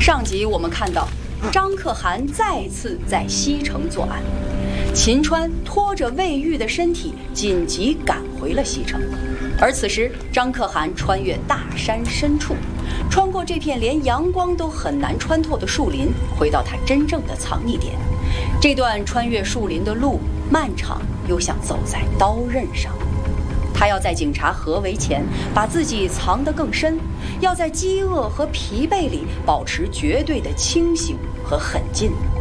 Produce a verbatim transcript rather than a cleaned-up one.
上集我们看到，张可汗再次在西城作案，秦川拖着魏玉的身体紧急赶回了西城。而此时，张可汗穿越大山深处，穿过这片连阳光都很难穿透的树林，回到他真正的藏匿点。这段穿越树林的路漫长，又像走在刀刃上。他要在警察合围前把自己藏得更深，要在饥饿和疲惫里保持绝对的清醒和狠劲。